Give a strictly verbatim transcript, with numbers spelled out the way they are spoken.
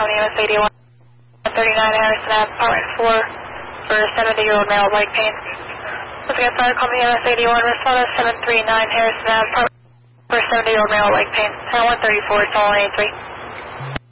coming U S eighty-one, one thirty-nine Harrison Avenue, apartment four, for seventy-year-old male with leg pain. Once again, fire coming U S eighty-one, respond to seven three nine Harrison Avenue, apartment for seventy-year-old male with leg pain. And one thirty-four, it's all eighty-three.